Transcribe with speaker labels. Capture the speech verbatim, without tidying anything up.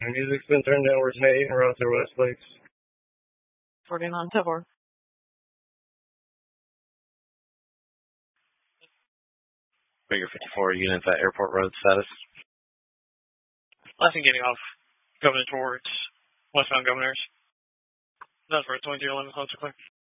Speaker 1: Music's been turned down. We're ten eight and route through West Lakes.
Speaker 2: forty-nine ten four.
Speaker 3: Figure fifty-four units at Airport Road status.
Speaker 4: Last thing getting off Governor towards westbound Governors. That's for twenty-two eleven, close to clear.